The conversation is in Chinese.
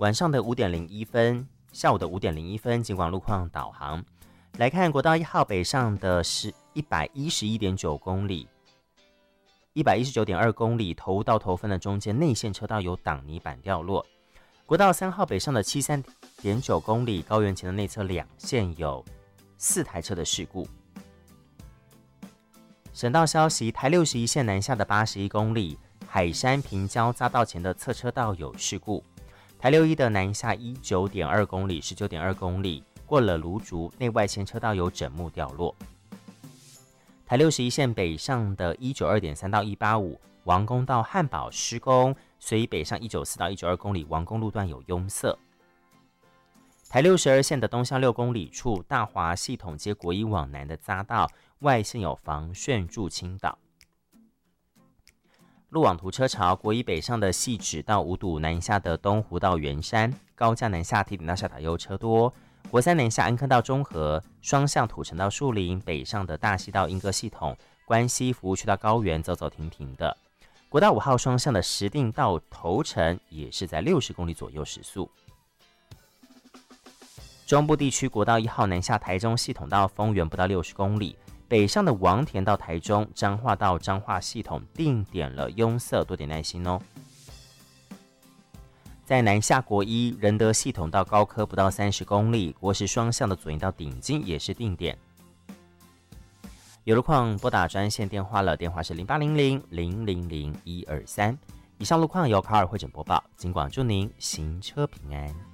晚上的5点01分，下午的5点01分，尽管路况导航。来看国道1号北上的是111.9公里，119.2公里，头到头分的中间内线车道有挡泥板掉落。国道3号北上的73.9公里，高原前的内侧2线有4台车的事故。省道消息，台61线南下的81公里，海山平交匝道前的侧车道有事故。台61的南下19.2公里，19.2公里。过了芦竹，内外线车道有枕木掉落。台61线北上的192.3到185，王公到汉堡施工，所以北上194到192公里，王公路段有拥塞。台62线的东向6公里处，大华系统街国一往南的匝道，外线有防汛助倾倒。路网图车潮，国一北上的汐止到五堵，南下的东湖到圆山，高架南下提点到下塔悠车多。国三南下安坑到中和，双向土城到树林，北上的大溪到莺歌系统，关西服务区到高原走走停停的。国道5号双向的石碇到头城也是在60公里左右时速。中部地区国道1号南下台中系统到丰原不到60公里，北上的王田到台中，彰化到彰化系统定点了拥塞，多点耐心哦。在南下国一仁德系统到高科不到30公里，国十双向的左营到顶金也是定点。有路况拨打专线电话了，电话是0800-000-123。以上路况由卡尔会诊播报，尽管祝您行车平安。